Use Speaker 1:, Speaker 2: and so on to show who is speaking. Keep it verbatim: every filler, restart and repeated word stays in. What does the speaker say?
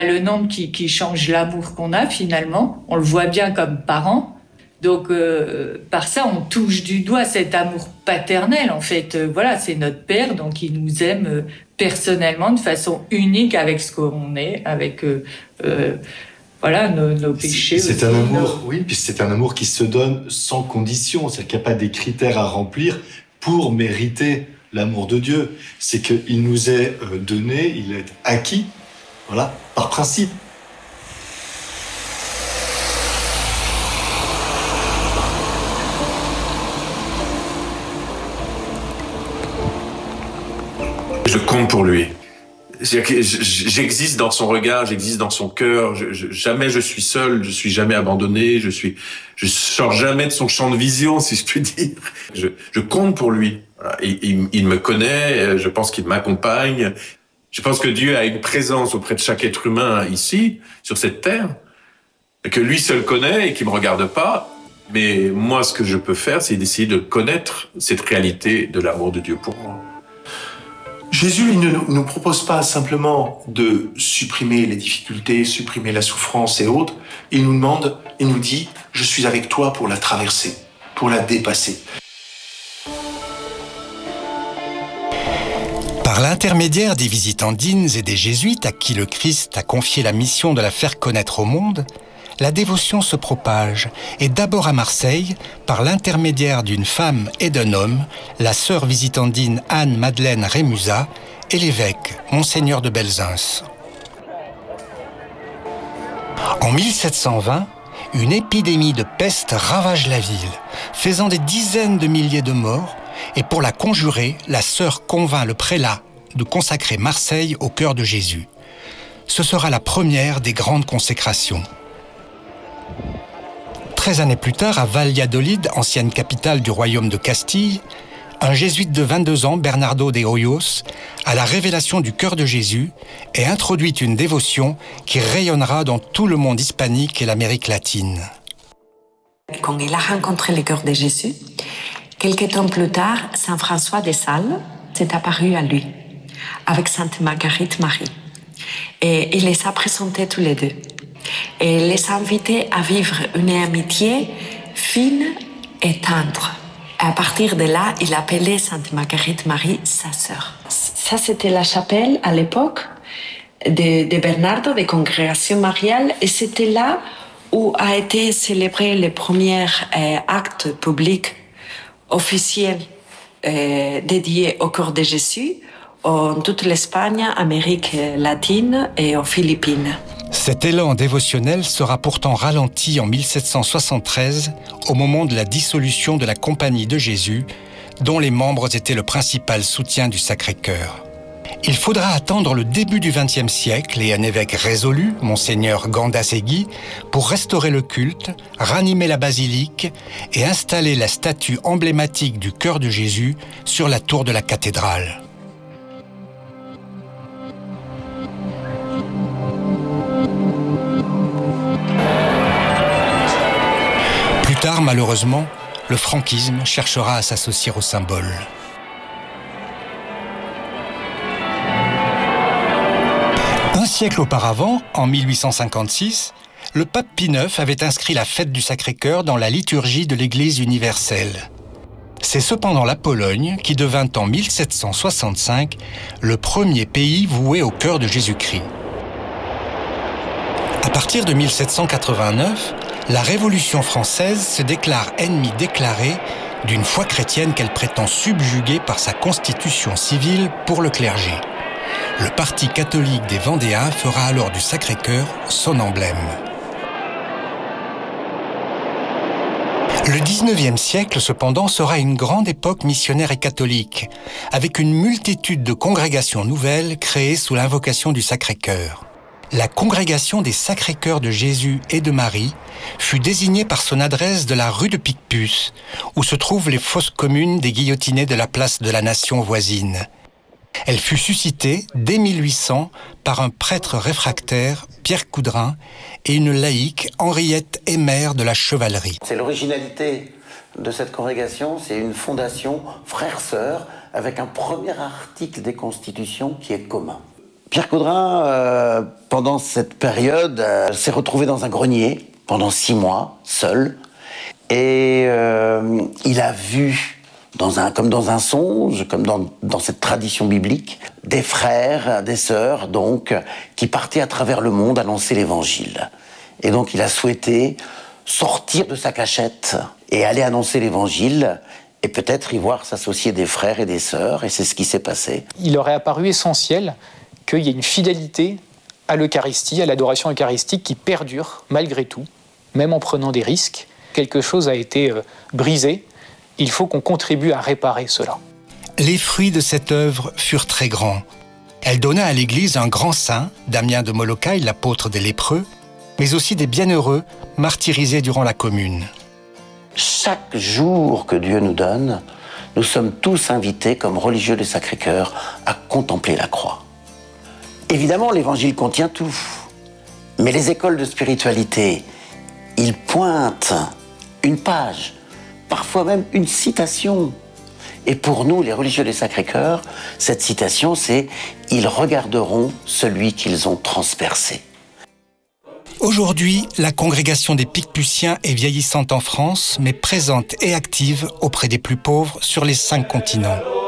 Speaker 1: Le nombre qui, qui change l'amour qu'on a finalement, on le voit bien comme parents. Donc euh, par ça, on touche du doigt cet amour paternel. En fait, euh, voilà, c'est notre père, donc il nous aime euh, personnellement de façon unique avec ce qu'on est, avec euh, euh, voilà nos, nos péchés.
Speaker 2: C'est, c'est
Speaker 1: aussi,
Speaker 2: un amour,
Speaker 1: nos...
Speaker 2: oui, puis c'est un amour qui se donne sans condition. C'est-à-dire qu'il n'y a pas des critères à remplir pour mériter l'amour de Dieu. C'est qu'il nous est donné, il est acquis, voilà, par principe.
Speaker 3: Je compte pour lui. J'existe dans son regard, j'existe dans son cœur. Je, je, jamais je suis seul, je suis jamais abandonné. Je suis, je sors jamais de son champ de vision, si je puis dire. Je, je compte pour lui. Voilà. Il, il, il me connaît. Je pense qu'il m'accompagne. Je pense que Dieu a une présence auprès de chaque être humain ici, sur cette terre, que lui seul connaît et qui me regarde pas. Mais moi, ce que je peux faire, c'est d'essayer de connaître cette réalité de l'amour de Dieu pour moi.
Speaker 4: Jésus, il ne nous propose pas simplement de supprimer les difficultés, supprimer la souffrance et autres. Il nous demande, il nous dit, je suis avec toi pour la traverser, pour la dépasser.
Speaker 5: Par l'intermédiaire des visitandines et des jésuites à qui le Christ a confié la mission de la faire connaître au monde, la dévotion se propage, et d'abord à Marseille, par l'intermédiaire d'une femme et d'un homme, la sœur visitandine Anne-Madeleine Rémusat et l'évêque, Monseigneur de Belzunce. En mille sept cent vingt, une épidémie de peste ravage la ville, faisant des dizaines de milliers de morts, et pour la conjurer, la sœur convainc le prélat de consacrer Marseille au cœur de Jésus. Ce sera la première des grandes consécrations. Treize années plus tard, à Valladolid, ancienne capitale du royaume de Castille, un jésuite de vingt-deux ans, Bernardo de Hoyos, a la révélation du cœur de Jésus et introduit une dévotion qui rayonnera dans tout le monde hispanique et l'Amérique latine.
Speaker 6: Quand il a rencontré le cœur de Jésus, quelques temps plus tard, Saint François de Sales s'est apparu à lui, avec Sainte Marguerite Marie. Et il les a présentés tous les deux. Et il les a invités à vivre une amitié fine et tendre. À partir de là, il appelait Sainte Marguerite Marie sa sœur. Ça, c'était la chapelle à l'époque de, de Bernardo, des congrégations mariales, et c'était là où a été célébré le premier euh, acte public officiel euh, dédié au cœur de Jésus en toute l'Espagne, Amérique latine et aux Philippines.
Speaker 5: Cet élan dévotionnel sera pourtant ralenti en mille sept cent soixante-treize, au moment de la dissolution de la Compagnie de Jésus, dont les membres étaient le principal soutien du Sacré-Cœur. Il faudra attendre le début du vingtième siècle et un évêque résolu, Monseigneur Gandasegui, pour restaurer le culte, ranimer la basilique et installer la statue emblématique du cœur de Jésus sur la tour de la cathédrale. Plus tard, malheureusement, le franquisme cherchera à s'associer au symbole. Un siècle auparavant, en mille huit cent cinquante-six, le pape Pie neuf avait inscrit la fête du Sacré-Cœur dans la liturgie de l'Église universelle. C'est cependant la Pologne qui devint en mille sept cent soixante-cinq le premier pays voué au cœur de Jésus-Christ. À partir de mille sept cent quatre-vingt-neuf, la Révolution française se déclare ennemie déclarée d'une foi chrétienne qu'elle prétend subjuguer par sa constitution civile pour le clergé. Le Parti catholique des Vendéens fera alors du Sacré-Cœur son emblème. Le dix-neuvième siècle, cependant, sera une grande époque missionnaire et catholique, avec une multitude de congrégations nouvelles créées sous l'invocation du Sacré-Cœur. La congrégation des Sacré-Cœurs de Jésus et de Marie fut désignée par son adresse de la rue de Picpus, où se trouvent les fosses communes des guillotinés de la place de la Nation voisine. Elle fut suscitée dès mille huit cents par un prêtre réfractaire, Pierre Coudrin, et une laïque, Henriette Aymère de la Chevalerie.
Speaker 7: C'est l'originalité de cette congrégation, c'est une fondation frères-sœurs avec un premier article des constitutions qui est commun. Pierre Caudrin, euh, pendant cette période, euh, s'est retrouvé dans un grenier pendant six mois, seul. Et euh, il a vu, dans un, comme dans un songe, comme dans, dans cette tradition biblique, des frères, des sœurs, donc, qui partaient à travers le monde annoncer l'évangile. Et donc, il a souhaité sortir de sa cachette et aller annoncer l'évangile, et peut-être y voir s'associer des frères et des sœurs, et c'est ce qui s'est passé.
Speaker 8: Il aurait apparu essentiel qu'il y ait une fidélité à l'Eucharistie, à l'adoration eucharistique qui perdure malgré tout, même en prenant des risques. Quelque chose a été euh, brisé, il faut qu'on contribue à réparer cela.
Speaker 5: Les fruits de cette œuvre furent très grands. Elle donna à l'Église un grand saint, Damien de Molokai, l'apôtre des lépreux, mais aussi des bienheureux martyrisés durant la Commune.
Speaker 7: Chaque jour que Dieu nous donne, nous sommes tous invités, comme religieux du Sacré-Cœur, à contempler la croix. Évidemment, l'Évangile contient tout, mais les écoles de spiritualité, ils pointent une page, parfois même une citation. Et pour nous, les religieux du Sacré-Cœur, cette citation, c'est « Ils regarderont celui qu'ils ont transpercé ».
Speaker 5: Aujourd'hui, la congrégation des Picpus est vieillissante en France, mais présente et active auprès des plus pauvres sur les cinq continents.